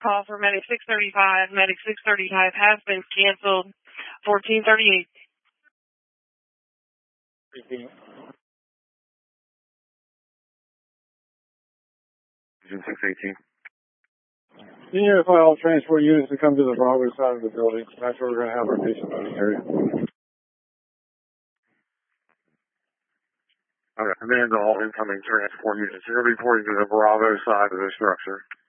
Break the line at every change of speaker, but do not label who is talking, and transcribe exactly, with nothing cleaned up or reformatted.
call for Medic six thirty-five. Medic six thirty-five has been canceled. fourteen thirty-eight.
six eighteen.
You need to find all transport units to come to the Bravo side of the building. That's where we're going to have our patient loading area.
Okay, command to all incoming transport units. You're reporting to the Bravo side of the structure.